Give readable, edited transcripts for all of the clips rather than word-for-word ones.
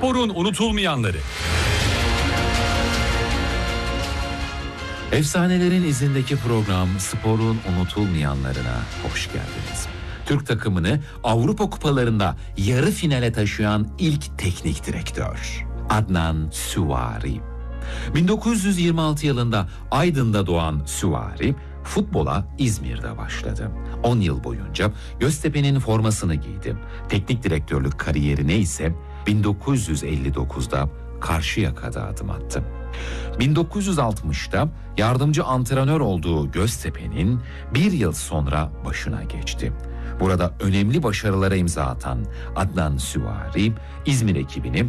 Sporun unutulmayanları. Efsanelerin izindeki program Sporun unutulmayanlarına hoş geldiniz. Türk takımını Avrupa kupalarında yarı finale taşıyan ilk teknik direktör Adnan Süvari. 1926 yılında Aydın'da doğan Süvari futbola İzmir'de başladı. 10 yıl boyunca Göztepe'nin formasını giydi. Teknik direktörlük kariyerine ise 1959'da Karşıyaka'da adım attı. 1960'da yardımcı antrenör olduğu Göztepe'nin bir yıl sonra başına geçti. Burada önemli başarılara imza atan Adnan Süvari, İzmir ekibini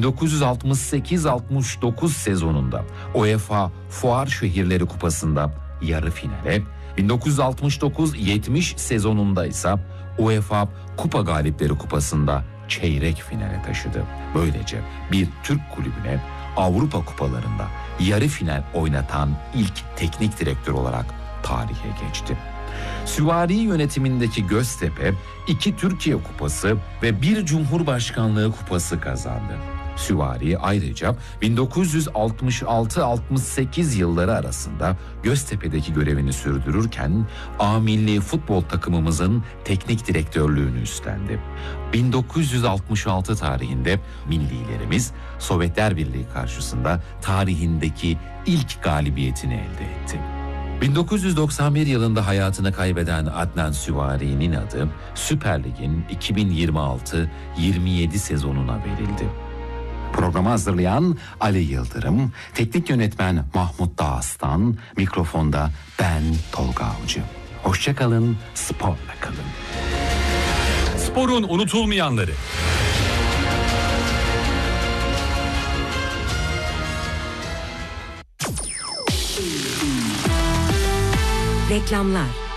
1968-69 sezonunda UEFA Fuar Şehirleri Kupası'nda yarı finale, 1969-70 sezonunda ise UEFA Kupa Galipleri Kupası'nda çeyrek finale taşıdı. Böylece bir Türk kulübüne Avrupa kupalarında yarı final oynatan ilk teknik direktör olarak tarihe geçti. Süvari yönetimindeki Göztepe 2 Türkiye Kupası ve 1 Cumhurbaşkanlığı Kupası kazandı. Süvari ayrıca 1966-68 yılları arasında Göztepe'deki görevini sürdürürken A milli futbol takımımızın teknik direktörlüğünü üstlendi. 1966 tarihinde millilerimiz Sovyetler Birliği karşısında tarihindeki ilk galibiyetini elde etti. 1991 yılında hayatını kaybeden Adnan Süvari'nin adı Süper Lig'in 2026-27 sezonuna verildi. Programı hazırlayan Ali Yıldırım, teknik yönetmen Mahmut Dağıstan, mikrofonda ben Tolga Avcı. Hoşça kalın, sporla kalın. Sporun unutulmayanları. Reklamlar.